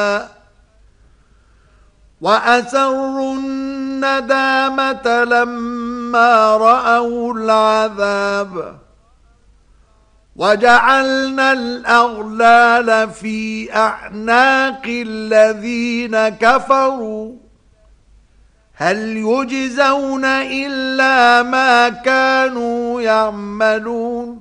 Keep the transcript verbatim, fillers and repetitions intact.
وأسروا الندامة لما رأوا العذاب وجعلنا الأغلال في أعناق الذين كفروا هل يجزون إلا ما كانوا يعملون